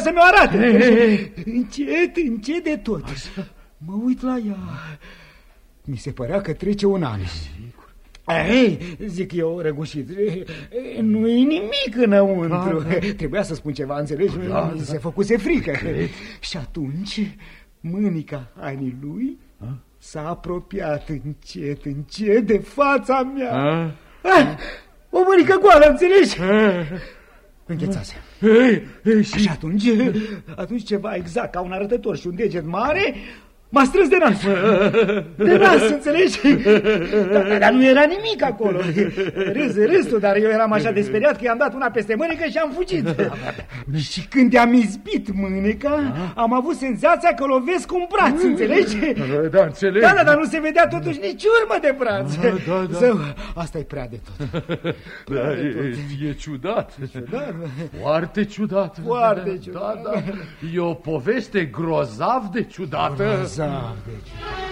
să mi-o arate. Încet de tot. Mă uit la ea. Mi se părea că trece un an. Ei, zic eu răgușit, nu-i nimic înăuntru. Trebuia să spun ceva, înțelegi? Se făcuse frică. Și atunci mânica Anii lui s-a apropiat încet de fața mea. O mânică goală, înțelegi? Înghețase. Și atunci ceva exact ca un arătător și un deget mare m-a strâns de nas. De nas, înțelegi? Dar nu era nimic acolo. Râsul, dar eu eram așa de speriat că i-am dat una peste mânecă și am fugit. Și când i-am izbit mâneca, am avut senzația că lovesc un braț, înțelegi? Da, înțeleg. Da, dar nu se vedea totuși nici urmă de braț. Zău, asta e prea de tot. E ciudat. Foarte ciudat. Foarte ciudat. E o poveste grozav de ciudată. Grozav de ciudat.